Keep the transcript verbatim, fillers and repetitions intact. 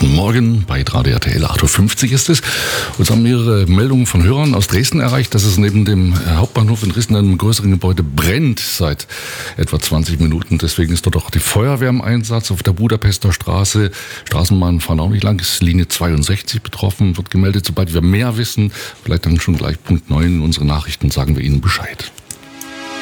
Guten Morgen, bei Radio R T L acht Uhr fünfzig ist es. Uns haben mehrere Meldungen von Hörern aus Dresden erreicht, dass es neben dem Hauptbahnhof in Dresden in einem größeren Gebäude brennt seit etwa zwanzig Minuten. Deswegen ist dort auch die Feuerwehr im Einsatz. Auf der Budapester Straße, Straßenbahnen fahren auch nicht lang, ist Linie zweiundsechzig betroffen, wird gemeldet. Sobald wir mehr wissen, vielleicht dann schon gleich Punkt neun in unsere Nachrichten, sagen wir Ihnen Bescheid.